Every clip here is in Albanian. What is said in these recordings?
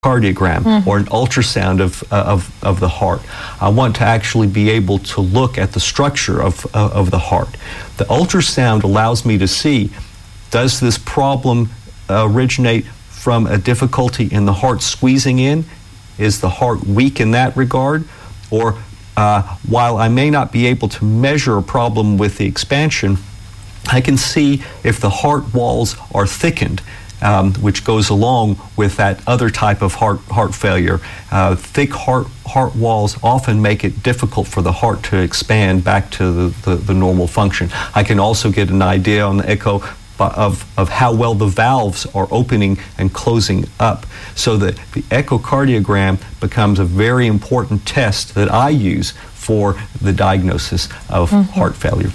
echocardiogram or an ultrasound of the heart. I want to actually be able to look at the structure of the heart. The ultrasound allows me to see, does this problem originate from a difficulty in the heart squeezing in? Is the heart weak in that regard? Or while I may not be able to measure a problem with the expansion, I can see if the heart walls are thickened, which goes along with that other type of heart failure. Thick heart walls often make it difficult for the heart to expand back to the normal function. I can also get an idea on the echo of how well the valves are opening and closing up, so that the echocardiogram becomes a very important test that I use for the diagnosis of heart failure.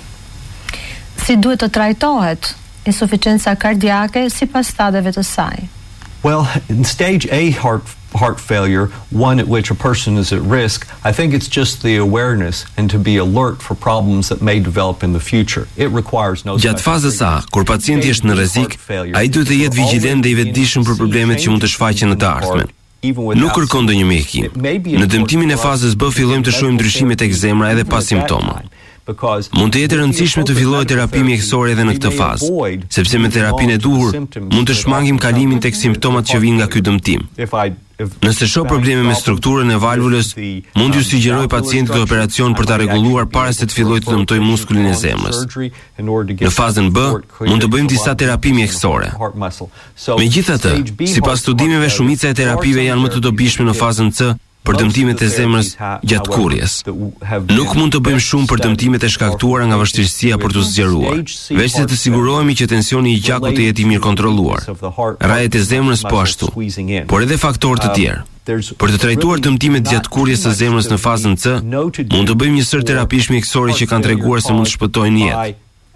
Si duhet të trajtohet insuficienca kardiake sipas stadeve të saj? Well, in stage A heart failure, one at which a person is at risk, I think it's just the awareness and to be alert for problems that may develop in the future. It requires no. Gjatë fazës A, kur pacienti është në rrezik, ai duhet të jetë vigjilent dhe i vetëdijshëm për problemet që mund të shfaqen në të ardhmen. Nuk kërkon ndonjë mjekësim. Në dëmtimin e fazës B fillojmë të shohim ndryshime tek zemra edhe pas simptoma. Mund të jetë e rëndësishme të fillojë terapi mjekësore edhe në këtë fazë, sepse me terapinë e duhur mund të shmangim kalimin tek simptomat që vijnë nga ky dëmtim. Nëse shoh probleme me strukturën e valvulës, mund t'ju sugjeroj pacientit të operacion për ta rregulluar para se të fillojë të dëmtojë muskulin e zemrës. Në fazën B, mund të bëjmë disa terapi mjekësore. Megjithatë, sipas studimeve, shumica e terapive janë më të dobishme në fazën C për dëmtimet e zemrës gjatë kurrjes. Nuk mund të bëjmë shumë për dëmtimet e shkaktuara nga vështirësia për të zgjeruar, veç se të sigurohemi që tensioni i gjakut të jetë i mirë kontrolluar. Rajet e zemrës po ashtu, por edhe faktorë të tjerë. Për të trajtuar dëmtimet gjatë kurrjes së zemrës në fazën C, mund të bëjmë një sër terapish mjekësore që kanë treguar se mund të shpëtojnë jetë.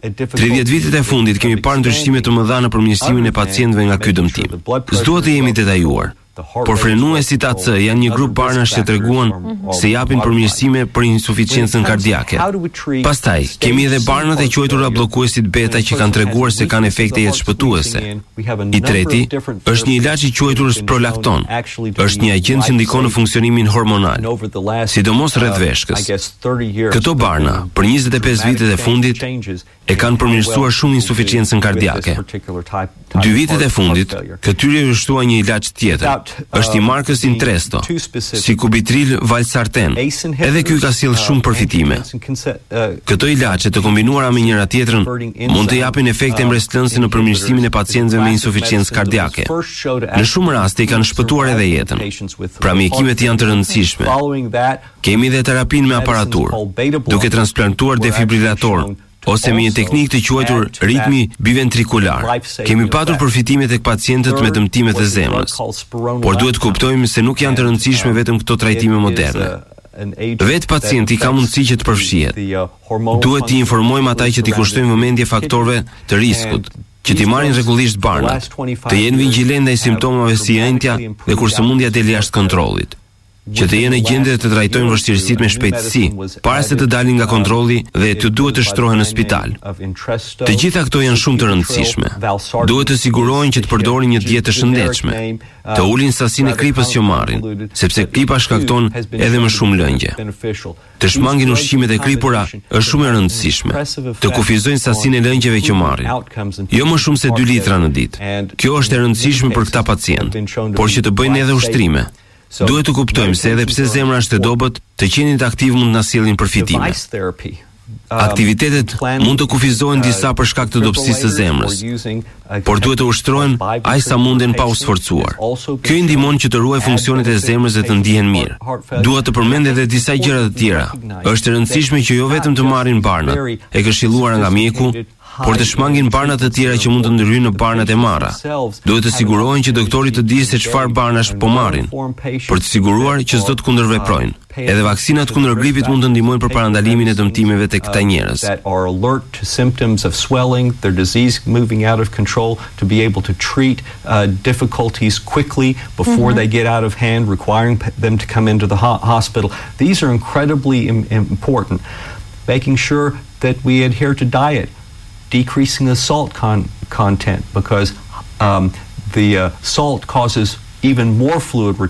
30 vitet e fundit kemi parë ndryshime të mëdha në përmirësimin e pacientëve nga ky dëmtim. S'duhet të jemi detajuar, por frenuesit AC janë një grup barnash që treguan se japin përmirësime për insuficiencën kardiake. Pastaj, kemi edhe barnat e quajtura bllokuesit beta që kanë treguar se kanë efekte jetëshpëtuese. I treti është një ilaç i quajtur sprolakton. Është një agent që ndikon në funksionimin hormonal, sidomos rreth veshkës. Këto barna, për 25 vitet e fundit, e kanë përmirësuar shumë insuficiencën kardiake. 2 vitet e fundit, këtyre u shtua një ilaç tjetër. Është i markës Intresto, si Kubitril Valsartan. Edhe ky ka sjellë shumë përfitime. Këto ilaçe të kombinuara me njëra tjetrën mund të japin efekte mbretëlënëse në përmirësimin e pacientëve me insuficiencë kardiake. Në shumë raste i kanë shpëtuar edhe jetën. Pra mjekimet janë të rëndësishme. Kemi edhe terapinë me aparatur, duke transplantuar defibrilator ose me një teknikë të quajtur ritmi biventrikular. Kemi patur përfitime tek pacientët me dëmtimet e zemrës, por duhet kuptojmë se nuk janë të rëndësishme vetëm këto trajtime moderne. Vetë pacienti ka mundësi që të përfshihet. Duhet t'i informojmë ata që t'i kushtojmë vëmendje faktorëve të riskut, që t'i marrin rregullisht barnat, të jenë vigjilent ndaj simptomave si entja dhe kur sëmundja del jashtë kontrollit, që të jenë në gjendje të trajtojnë vështirësitë me shpejtësi, para se të dalin nga kontrolli dhe të duhet të shtrohen në spital. Të gjitha këto janë shumë të rëndësishme. Duhet të sigurohen që të përdorin një dietë të shëndetshme, të ulin sasinë e kripës që marrin, sepse kripa shkakton edhe më shumë lëngje. Të shmangin ushqimet e kripura është shumë e rëndësishme. Të kufizojnë sasinë e lëngjeve që marrin, jo më shumë se 2 litra në ditë. Kjo është e rëndësishme për këta pacientë, por që të bëjnë edhe ushtrime. Duhet të kuptojmë se edhe pse zemra është e dobët, të qenit aktiv mund na sjellin përfitime. Aktivitetet mund të kufizohen disa për shkak të dobësisë së zemrës, por duhet të ushtrohen aq sa munden pa u sforcuar. Kjo i ndihmon që të ruaj funksionet e zemrës dhe të ndihen mirë. Dua të përmend edhe disa gjëra të tjera. Është e rëndësishme që jo vetëm të marrin barnat e këshilluara nga mjeku, por të shmangin barnat të tjera që mund të ndryhyjnë në barnat e marra. Duhet të sigurohen që doktori të di se çfarë barnash po marrin, për të siguruar që s'do të kundërveprojnë. Edhe vaksinat kundër gripit mund të ndihmojnë për parandalimin e dëmtimeve tek këta njerëz. To be able to treat difficulties quickly before they get out of hand, requiring them to come into the hospital. These are incredibly important. Making sure that we adhere to diet, decreasing the salt content, because the salt causes even more fluid